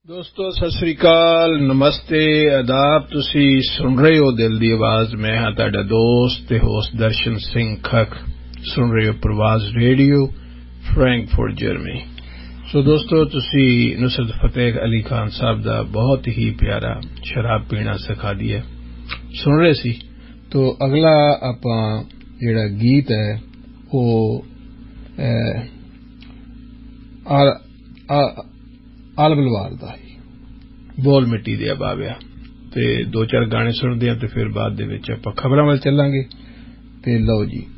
दोस्तों सत श्री अकाल नमस्ते आदाब तुसी सुन रहे हो दिल दी आवाज मैं हाँ तुहाडा दोस्त ते होस्ट दर्शन सिंह खख सुन रहे हो प्रवास रेडियो फ्रैंकफर्ट जर्मनी। सो दोस्तों तुसी नुसरत फतेह अली खान साहब दा बहुत ही प्यारा शराब पीना सिखा दिया सुन रहे सी। तो अगला आपां जिहड़ा गीत है वो आल बलवार दा बोल मिट्टी दिया बाविया ते दो चार गाने सुनदे हैं ते फिर बाद दे विच आपां खबरां वल चलांगे। ते लो जी